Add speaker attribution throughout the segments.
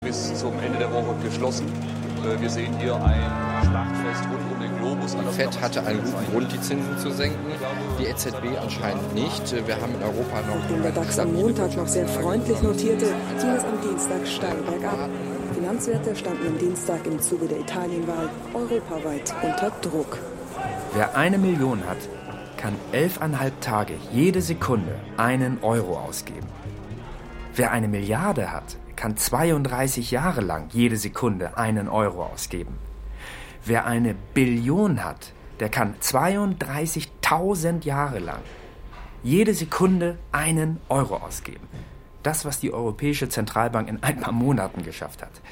Speaker 1: bis zum Ende der Woche geschlossen. Wir sehen hier ein Schlachtfest rund um den Globus.
Speaker 2: Die FED hatte einen guten Grund, die Zinsen zu senken, die EZB anscheinend nicht. Wir haben in Europa noch...
Speaker 3: Nachdem der DAX am Montag noch sehr freundlich notierte, ging es am Dienstag steil bergab. Finanzwerte standen am Dienstag im Zuge der Italienwahl europaweit unter Druck.
Speaker 4: Wer 1 Million hat, kann 11,5 Tage jede Sekunde 1 Euro ausgeben. Wer 1 Milliarde hat, kann 32 Jahre lang jede Sekunde 1 Euro ausgeben. Wer 1 Billion hat, der kann 32.000 Jahre lang jede Sekunde 1 Euro ausgeben. Das, was die Europäische Zentralbank in ein paar Monaten geschafft hat.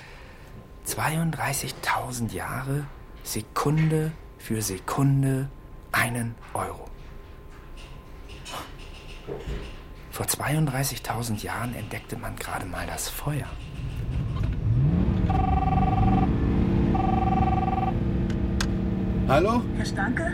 Speaker 4: 32.000 Jahre, Sekunde für Sekunde 1 Euro. Vor 32.000 Jahren entdeckte man gerade mal das Feuer.
Speaker 5: Hallo?
Speaker 6: Herr Stanke?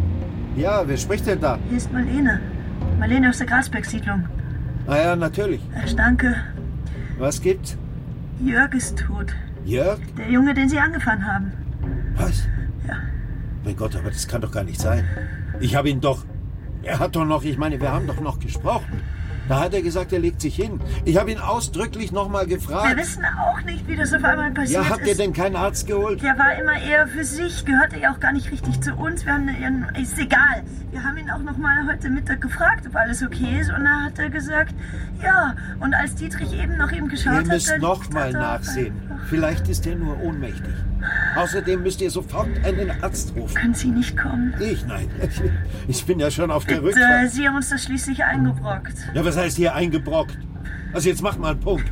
Speaker 5: Ja, wer spricht denn da?
Speaker 6: Hier ist Marlene. Marlene aus der Grasberg-Siedlung.
Speaker 5: Ah ja, natürlich.
Speaker 6: Herr Stanke,
Speaker 5: Was gibt's?
Speaker 6: Jörg ist tot.
Speaker 5: Jörg?
Speaker 6: Der Junge, den Sie angefahren haben.
Speaker 5: Was?
Speaker 6: Ja.
Speaker 5: Mein Gott, aber das kann doch gar nicht sein. Ich habe ihn doch... Er hat doch noch... Ich meine, wir haben doch noch gesprochen. Da hat er gesagt, er legt sich hin. Ich habe ihn ausdrücklich nochmal gefragt.
Speaker 6: Wir wissen auch nicht, wie das auf einmal passiert ist.
Speaker 5: Ja, habt ihr denn keinen Arzt geholt?
Speaker 6: Der war immer eher für sich, gehörte ja auch gar nicht richtig zu uns. Ist egal. Wir haben ihn auch noch mal heute Mittag gefragt, ob alles okay ist. Und da hat er gesagt, ja. Und als Dietrich eben noch ihm geschaut hat...
Speaker 5: Ihr müsst noch mal nachsehen. Vielleicht ist er nur ohnmächtig. Außerdem müsst ihr sofort einen Arzt rufen.
Speaker 6: Können Sie nicht kommen?
Speaker 5: Ich? Nein. Ich bin ja schon auf der Rückfahrt.
Speaker 6: Sie haben uns das schließlich eingebrockt.
Speaker 5: Ja, was heißt hier eingebrockt? Also jetzt macht mal einen Punkt.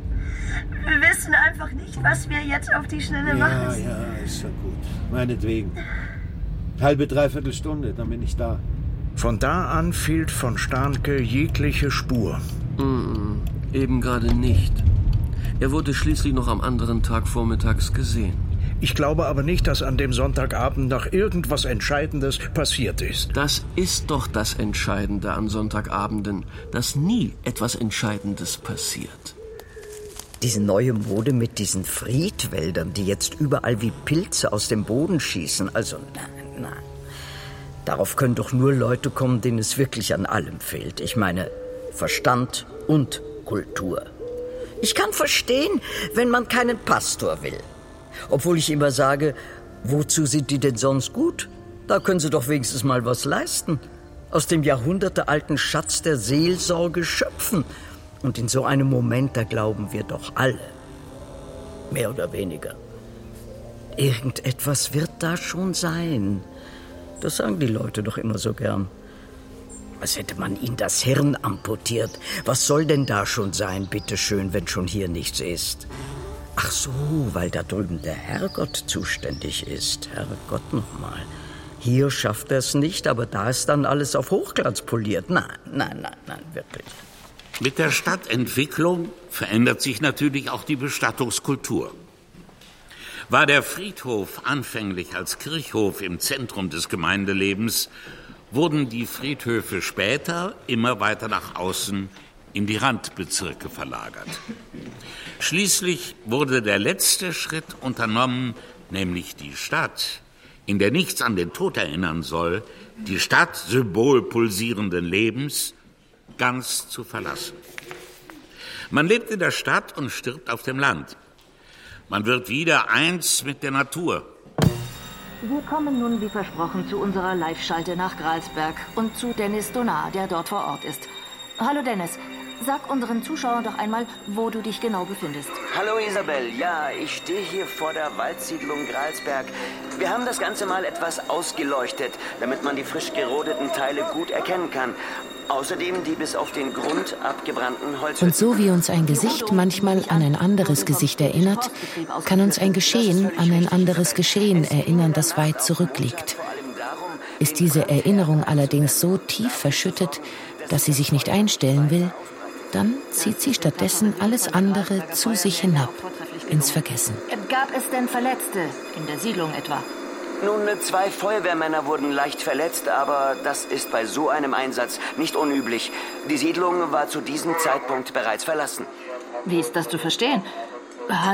Speaker 6: Wir wissen einfach nicht, was wir jetzt auf die Schnelle machen.
Speaker 5: Ja, ist schon gut. Meinetwegen. Halbe, dreiviertel Stunde, dann bin ich da.
Speaker 7: Von da an fehlt von Stahnke jegliche Spur.
Speaker 8: Eben gerade nicht. Er wurde schließlich noch am anderen Tag vormittags gesehen.
Speaker 7: Ich glaube aber nicht, dass an dem Sonntagabend noch irgendwas Entscheidendes passiert ist.
Speaker 8: Das ist doch das Entscheidende an Sonntagabenden, dass nie etwas Entscheidendes passiert.
Speaker 9: Diese neue Mode mit diesen Friedwäldern, die jetzt überall wie Pilze aus dem Boden schießen. Also nein. Darauf können doch nur Leute kommen, denen es wirklich an allem fehlt. Ich meine Verstand und Kultur. Ich kann verstehen, wenn man keinen Pastor will. Obwohl ich immer sage, wozu sind die denn sonst gut? Da können sie doch wenigstens mal was leisten. Aus dem jahrhundertealten Schatz der Seelsorge schöpfen. Und in so einem Moment, da glauben wir doch alle. Mehr oder weniger. Irgendetwas wird da schon sein. Das sagen die Leute doch immer so gern. Als hätte man ihnen das Hirn amputiert. Was soll denn da schon sein, bitteschön, wenn schon hier nichts ist? Ach so, weil da drüben der Herrgott zuständig ist. Herrgott nochmal. Hier schafft er es nicht, aber da ist dann alles auf Hochglanz poliert. Nein, wirklich.
Speaker 10: Mit der Stadtentwicklung verändert sich natürlich auch die Bestattungskultur. War der Friedhof anfänglich als Kirchhof im Zentrum des Gemeindelebens, wurden die Friedhöfe später immer weiter nach außen in die Randbezirke verlagert. Schließlich wurde der letzte Schritt unternommen, nämlich die Stadt, in der nichts an den Tod erinnern soll, die Stadt, Symbol pulsierenden Lebens, ganz zu verlassen. Man lebt in der Stadt und stirbt auf dem Land. Man wird wieder eins mit der Natur.
Speaker 11: Wir kommen nun wie versprochen zu unserer Live-Schalte nach Gralsberg und zu Dennis Donar, der dort vor Ort ist. Hallo Dennis, sag unseren Zuschauern doch einmal, wo du dich genau befindest.
Speaker 12: Hallo Isabel, ja, ich stehe hier vor der Waldsiedlung Gralsberg. Wir haben das Ganze mal etwas ausgeleuchtet, damit man die frisch gerodeten Teile gut erkennen kann. Außerdem die bis auf den Grund abgebrannten Holzhütten.
Speaker 13: Und so wie uns ein Gesicht manchmal an ein anderes Gesicht erinnert, kann uns ein Geschehen an ein anderes Geschehen erinnern, das weit zurückliegt. Ist diese Erinnerung allerdings so tief verschüttet, dass sie sich nicht einstellen will, dann zieht sie stattdessen alles andere zu sich hinab, ins Vergessen.
Speaker 11: Gab es denn Verletzte in der Siedlung etwa?
Speaker 12: Nun, 2 Feuerwehrmänner wurden leicht verletzt, aber das ist bei so einem Einsatz nicht unüblich. Die Siedlung war zu diesem Zeitpunkt bereits verlassen.
Speaker 11: Wie ist das zu verstehen?